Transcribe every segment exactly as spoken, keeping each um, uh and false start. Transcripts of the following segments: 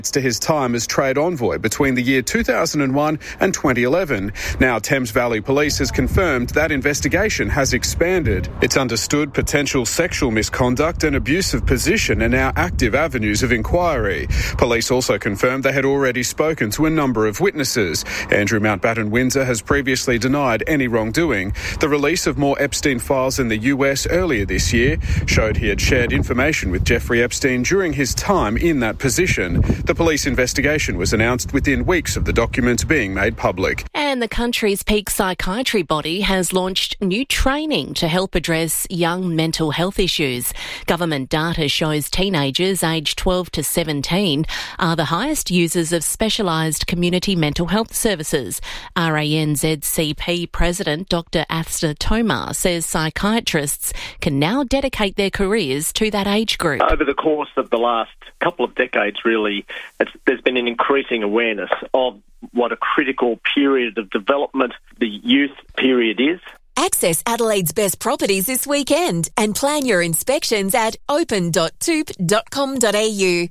to his time as trade envoy between the year two thousand one and twenty eleven. Now, Thames Valley Police has confirmed that investigation has expanded. It's understood potential sexual misconduct and abuse of position are now active avenues of inquiry. Police also confirmed they had already spoken to a number of witnesses. Andrew Mountbatten Windsor has previously denied any wrongdoing. The release of more Epstein files in the U S earlier this year showed he had shared information with Jeffrey Epstein during his time in that position. The police investigation was announced within weeks of the documents being made public. And the country's peak psychiatry body has launched new training to help address young mental health issues. Government data shows teenagers aged twelve to seventeen are the highest users of specialised community mental health services. R A N Z C P President Doctor Asta Tomar says psychiatrists can now dedicate their careers to that age group. Over the course of the last couple of decades, really, it's, there's been an increasing awareness of what a critical period of development the youth period is. Access Adelaide's best properties this weekend and plan your inspections at open dot toop dot com dot a u.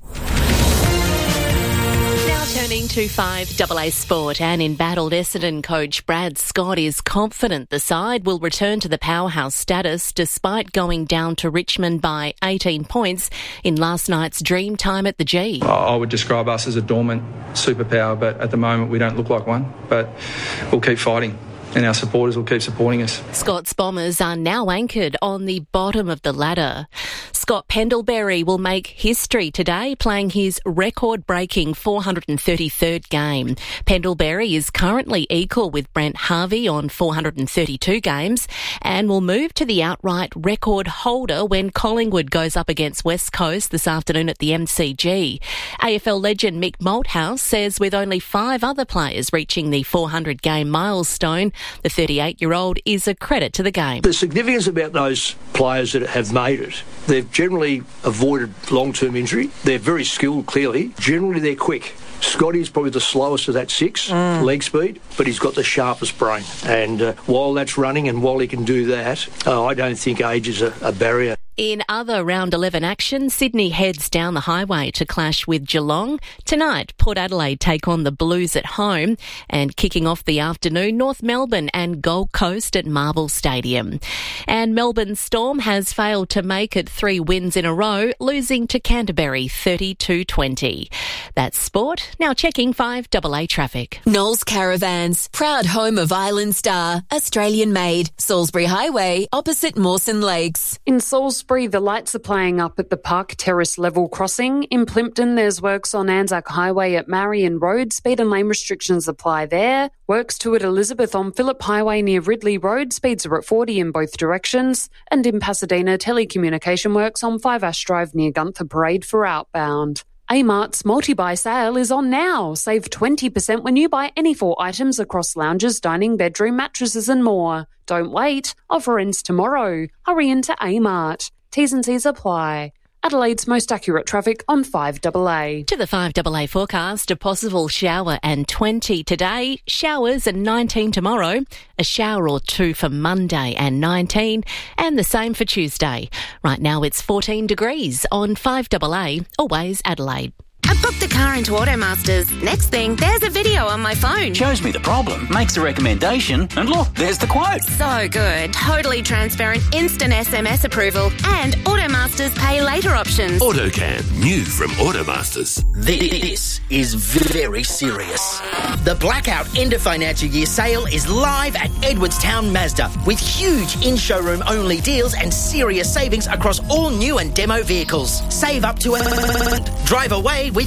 Now turning to five A A Sport, and embattled Essendon coach Brad Scott is confident the side will return to the powerhouse status despite going down to Richmond by eighteen points in last night's dream time at the G. I would describe us as a dormant superpower, but at the moment we don't look like one. But we'll keep fighting, and our supporters will keep supporting us. Scott's Bombers are now anchored on the bottom of the ladder. Scott Pendlebury will make history today, playing his record-breaking four hundred thirty-third game. Pendlebury is currently equal with Brent Harvey on four hundred thirty-two games and will move to the outright record holder when Collingwood goes up against West Coast this afternoon at the M C G. A F L legend Mick Malthouse says with only five other players reaching the four hundred game milestone, the thirty-eight-year-old is a credit to the game. The significance about those players that have made it, they've generally avoided long-term injury. They're very skilled, clearly. Generally, they're quick. Scotty's probably the slowest of that six, mm. leg speed, but he's got the sharpest brain. And uh, while that's running and while he can do that, uh, I don't think age is a, a barrier. In other round eleven action, Sydney heads down the highway to clash with Geelong. Tonight, Port Adelaide take on the Blues at home, and kicking off the afternoon, North Melbourne and Gold Coast at Marvel Stadium. And Melbourne Storm has failed to make it three wins in a row, losing to Canterbury thirty-two twenty. That's sport. Now checking five A A traffic. Knowles Caravans, proud home of Island Star, Australian made. Salisbury Highway, opposite Mawson Lakes. In Salisbury, the lights are playing up at the Park Terrace level crossing. In Plympton, there's works on Anzac Highway at Marion Road. Speed and lane restrictions apply there. Works too at Elizabeth on Phillip Highway near Ridley Road. Speeds are at forty in both directions. And in Pasadena, telecommunication works on Five Ash Drive near Gunther Parade for outbound. Amart's multi-buy sale is on now. Save twenty percent when you buy any four items across lounges, dining, bedroom, mattresses and more. Don't wait. Offer ends tomorrow. Hurry into Amart. T's and C's apply. Adelaide's most accurate traffic on five A A. To the five A A forecast, a possible shower and twenty today, showers and nineteen tomorrow, a shower or two for Monday and nineteen, and the same for Tuesday. Right now it's fourteen degrees on five A A, always Adelaide. I booked a car into Automasters. Next thing, there's a video on my phone. Shows me the problem, makes a recommendation, and look, there's the quote. So good. Totally transparent, instant S M S approval, and Automasters pay later options. AutoCam, new from Automasters. This is very serious. The Blackout End of Financial Year sale is live at Edwardstown Mazda with huge in-showroom only deals and serious savings across all new and demo vehicles. Save up to a... Drive away with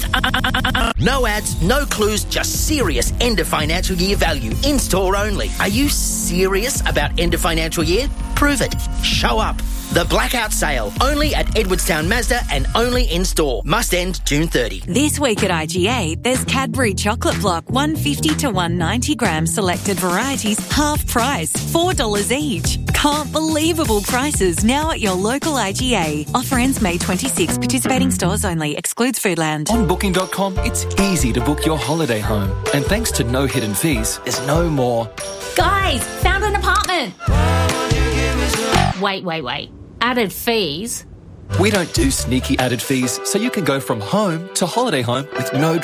no ads, no clues, just serious end of financial year value. In-store only. Are you serious about end of financial year? Prove it. Show up. The Blackout Sale, only at Edwardstown Mazda and only in-store. Must end June thirtieth. This week at I G A, there's Cadbury Chocolate Block, one fifty to one ninety gram selected varieties, half price, four dollars each. Can't believable prices now at your local I G A. Offer ends May twenty-sixth. Participating stores only. Excludes Foodland. On booking dot com, it's easy to book your holiday home. And thanks to no hidden fees, there's no more. Guys, found an apartment. Wait, wait, wait. Added fees? We don't do sneaky added fees, so you can go from home to holiday home with no